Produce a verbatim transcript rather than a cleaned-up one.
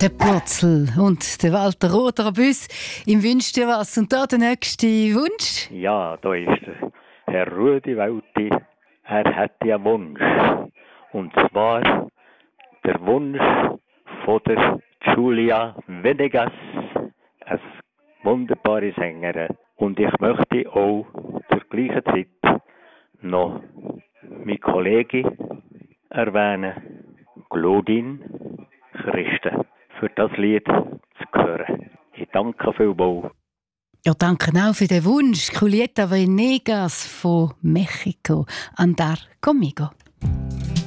Der Plotzel und der Walter Roder am Bus. Ihm wünscht dir was. Und da der nächste Wunsch? Ja, da ist der Herr Rudi Welti. Er hätte einen Wunsch. Und zwar der Wunsch von der Julia Venegas. Eine wunderbare Sängerin. Und ich möchte auch zur gleichen Zeit noch meine Kollegin erwähnen, Claudine Christen, für das Lied zu hören. Ich danke vielmals. Ja, danke auch für den Wunsch. Julieta Venegas von Mexiko. Andar conmigo.